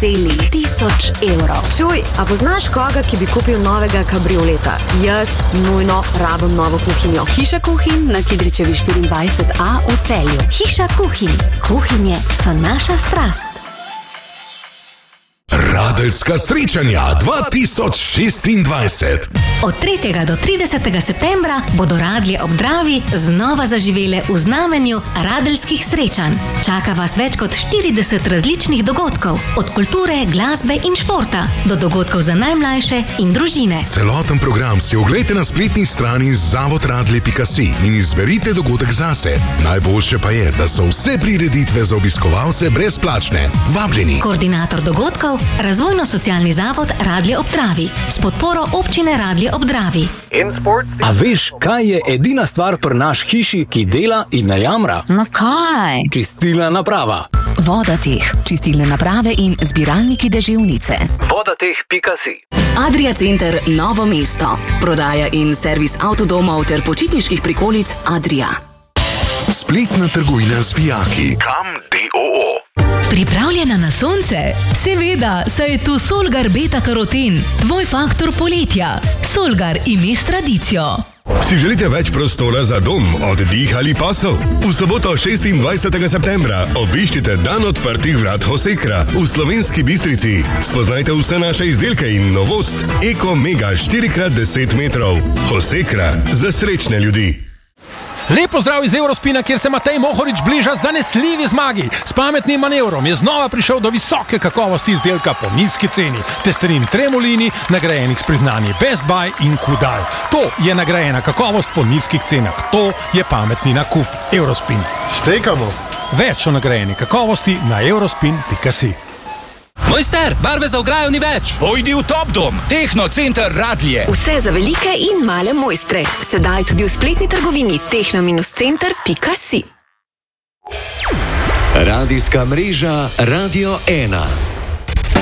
veseli 1000 evrov. Čuj, a poznaš koga, ki bi kupil novega kabrioleta? Jaz nujno rabim novo kuhinjo. Hiša kuhinj na Kidričevi 24a v Celju. Hiša kuhinj. Kuhinje so naša strast. Radeljska srečanja 2026. Od 3. do 30. septembra bodo Radlje ob Dravi znova zaživele v znamenju radeljskih srečanj. Čaka vas več kot 40 različnih dogodkov, od kulture, glasbe in športa do dogodkov za najmlajše in družine. Celoten program si oglejte na spletni strani zavodradlje.si in izberite dogodek zase. Najboljše pa je, da so vse prireditve za obiskovalce brezplačne. Vabljeni. Koordinator dogodkov Razvojno-socialni zavod Radlje ob Dravi s podporo občine Radlje ob Dravi. A veš, kaj je edina stvar pri naš hiši, ki dela in ne jamra? No kaj? Čistilna naprava. Vodateh, čistilne naprave in zbiralniki deževnice. Vodateh.si. Adria Center Novo mesto. Prodaja in servis avtodomov ter počitniških prikolic Adria. Spletna trgovina z vijaki. Kam DOO. Pripravljena na sonce? Seveda, saj je tu Solgar Beta Karoten, tvoj faktor poletja. Solgar ime s tradicijo. Si želite več prostora za dom, oddih ali pasov? V soboto 26. septembra obiščite dan odprtih vrat Hosekra v Slovenski Bistrici. Spoznajte vse naše izdelke in novost Eko Mega 4x10 metrov. Hosekra za srečne ljudi. Lepo zdrav iz Eurospina, kjer se Matej Mohorič bliža zanesljivi zmagi. S pametnim manevrom je znova prišel do visoke kakovosti izdelka po nizki ceni. Testerin Tremolini, nagrajenih s priznanji Best Buy in Kudal. To je nagrajena kakovost po nizkih cenah. To je pametni nakup. Eurospin. Štekamo. Več o nagrajeni kakovosti na eurospin.si. Mojster, barve za ograjo ni več. Pojdi v Top Dom, Tehno Center Radlje. Vse za velike in male mojstre. Sedaj tudi v spletni trgovini tehno-center.si. Radijska mreža Radio 1.